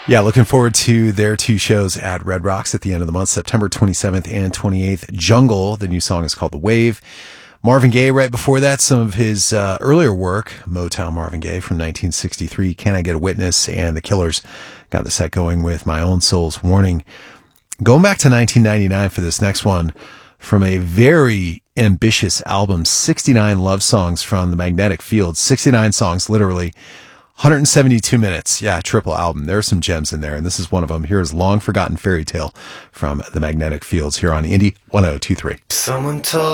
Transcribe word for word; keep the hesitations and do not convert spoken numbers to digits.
Yeah, looking forward to their two shows at Red Rocks at the end of the month, September twenty-seventh and twenty-eighth. Jungle, the new song is called The Wave. Marvin Gaye, right before that, some of his uh, earlier work, Motown Marvin Gaye from nineteen sixty-three, Can I Get a Witness? And The Killers got the set going with My Own Soul's Warning. Going back to nineteen ninety-nine for this next one, from a very ambitious album, sixty-nine love songs from the Magnetic Fields, sixty-nine songs, literally, one hundred seventy-two minutes. Yeah, triple album. There are some gems in there, and this is one of them. Here is Long Forgotten Fairy Tale from the Magnetic Fields here on Indie ten twenty-three. Someone told